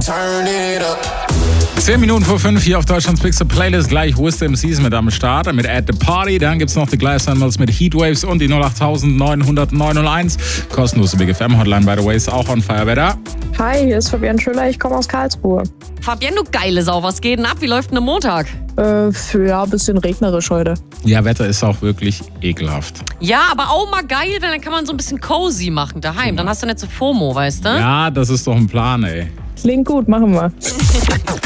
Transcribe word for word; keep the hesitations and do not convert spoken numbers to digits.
Turn it up. Zehn Minuten vor fünf hier auf Deutschlands Bigste Playlist. Gleich Wisdom Season mit am Start, mit At The Party. Dann gibt's noch die Glass Animals mit Heatwaves und die null acht neun null null neun null eins. Kostenlose Big F M Hotline, by the way, ist auch on fire. Wer da? Hi, hier ist Fabian Schüller, ich komme aus Karlsruhe. Fabian, du geile Sau, was geht denn ab? Wie läuft denn der Montag? Äh, für, ja, ein bisschen regnerisch heute. Ja, Wetter ist auch wirklich ekelhaft. Ja, aber auch mal geil, weil dann kann man so ein bisschen cozy machen daheim. Dann hast du nicht so FOMO, weißt du? Ja, das ist doch ein Plan, ey. Klingt gut, machen wir.